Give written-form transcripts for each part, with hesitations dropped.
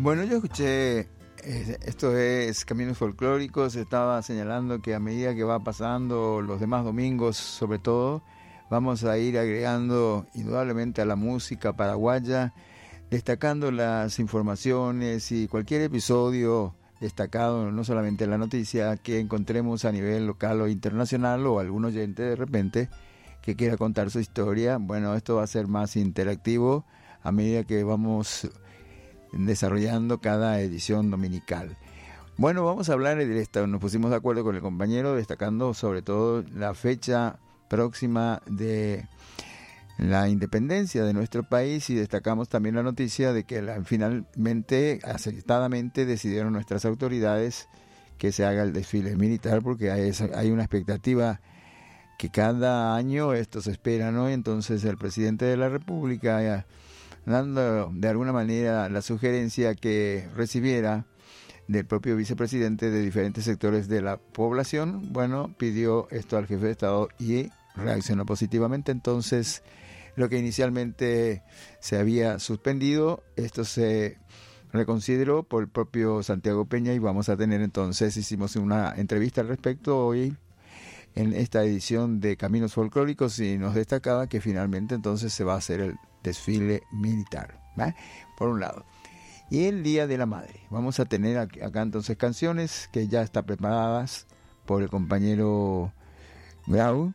Bueno, yo escuché, esto es Caminos Folclóricos, estaba señalando que a medida que va pasando los demás domingos, sobre todo, vamos a ir agregando indudablemente a la música paraguaya, destacando las informaciones y cualquier episodio destacado, no solamente la noticia, que encontremos a nivel local o internacional o algún oyente de repente que quiera contar su historia. Bueno, esto va a ser más interactivo a medida que vamos desarrollando cada edición dominical. Bueno, vamos a hablar de esto. Nos pusimos de acuerdo con el compañero destacando sobre todo la fecha próxima de la independencia de nuestro país y destacamos también la noticia de que finalmente, acertadamente decidieron nuestras autoridades que se haga el desfile militar, porque hay una expectativa que cada año esto se espera, ¿no? Entonces el presidente de la República, dando de alguna manera la sugerencia que recibiera del propio vicepresidente de diferentes sectores de la población, bueno, pidió esto al jefe de Estado y reaccionó positivamente. Entonces, lo que inicialmente se había suspendido, esto se reconsideró por el propio Santiago Peña y vamos a tener entonces, hicimos una entrevista al respecto hoy en esta edición de Caminos Folclóricos y nos destacaba que finalmente entonces se va a hacer el desfile militar, ¿va? Por un lado. Y el Día de la Madre. Vamos a tener acá entonces canciones que ya están preparadas por el compañero Grau.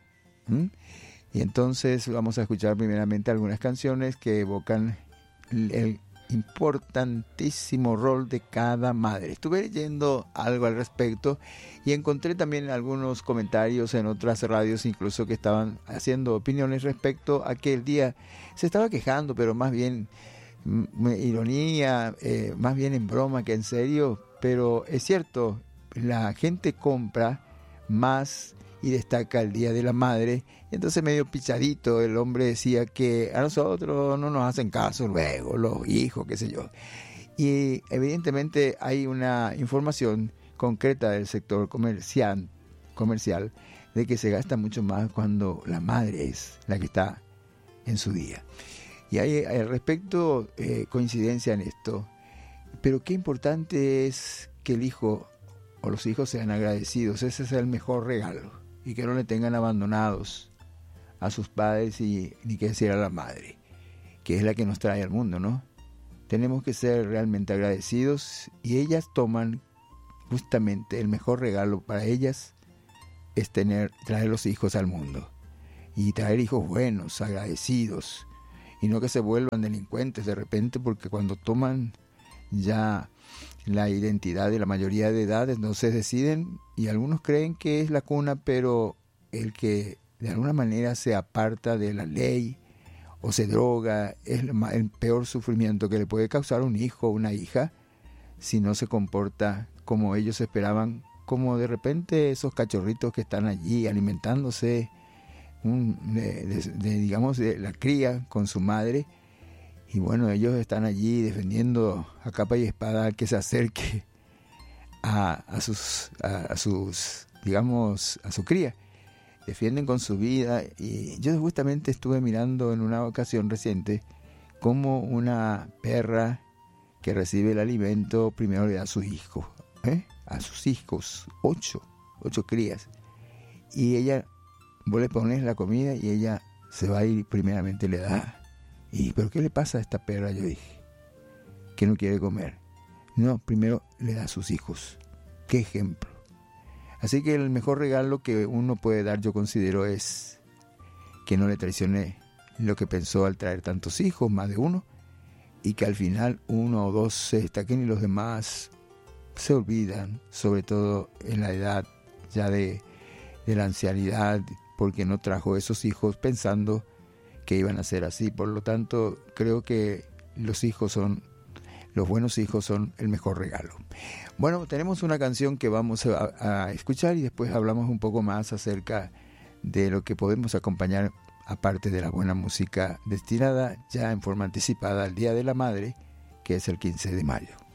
Y entonces vamos a escuchar primeramente algunas canciones que evocan el importantísimo rol de cada madre. Estuve leyendo algo al respecto y encontré también algunos comentarios en otras radios incluso que estaban haciendo opiniones respecto a que el día se estaba quejando, pero más bien ironía, más bien en broma que en serio, pero es cierto, la gente compra más y destaca el Día de la Madre. Entonces medio pichadito el hombre decía que a nosotros no nos hacen caso luego los hijos, qué sé yo. Y evidentemente hay una información concreta del sector comercial de que se gasta mucho más cuando la madre es la que está en su día. Y hay al respecto coincidencia en esto. Pero qué importante es que el hijo o los hijos sean agradecidos. Ese es el mejor regalo. Y que no le tengan abandonados a sus padres y ni que decir a la madre, que es la que nos trae al mundo, ¿no? Tenemos que ser realmente agradecidos y ellas toman justamente el mejor regalo para ellas es traer los hijos al mundo y traer hijos buenos, agradecidos y no que se vuelvan delincuentes de repente, porque cuando toman ya la identidad de la mayoría de edades no se deciden y algunos creen que es la cuna, pero el que de alguna manera se aparta de la ley o se droga es el peor sufrimiento que le puede causar un hijo o una hija si no se comporta como ellos esperaban, como de repente esos cachorritos que están allí alimentándose digamos de la cría con su madre. Y bueno, ellos están allí defendiendo a capa y espada al que se acerque a su cría. Defienden con su vida. Y yo justamente estuve mirando en una ocasión reciente cómo una perra que recibe el alimento primero le da a sus hijos, a sus hijos, 8 crías. Y vos le pones la comida y ella se va y primeramente le da. ¿Pero qué le pasa a esta perra? Yo dije, que no quiere comer. No, primero le da a sus hijos. ¡Qué ejemplo! Así que el mejor regalo que uno puede dar, yo considero, es que no le traicione lo que pensó al traer tantos hijos, más de uno, y que al final 1 o 2 se destaquen y los demás se olvidan, sobre todo en la edad ya de la ancianidad, porque no trajo esos hijos pensando que iban a ser así. Por lo tanto, creo que los buenos hijos son el mejor regalo. Bueno, tenemos una canción que vamos a escuchar y después hablamos un poco más acerca de lo que podemos acompañar, aparte de la buena música destinada ya en forma anticipada al Día de la Madre, que es el 15 de mayo.